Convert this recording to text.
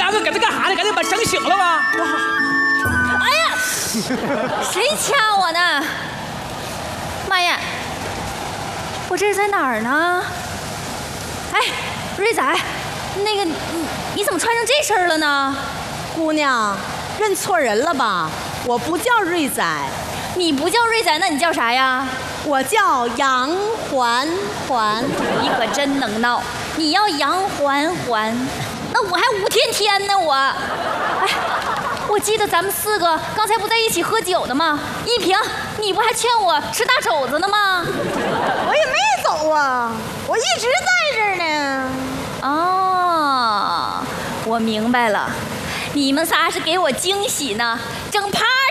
两个搁这干啥呢？赶紧把整醒了吧！ 哎呀，谁掐我呢？妈呀，我这是在哪儿呢？哎，瑞仔，那个你怎么穿成这身了呢？ 姑娘，认错人了吧？我不叫瑞仔， 你不叫瑞仔，那你叫啥呀？ 我叫杨环环。 你可真能闹！你要杨环环，那我还武天天呢我。哎，我记得咱们4个刚才不在一起喝酒的吗？一平，你不还劝我吃大肘子呢吗？ 我也没走啊，我一直在这儿呢。 哦，我明白了，你们仨是给我惊喜呢，整趴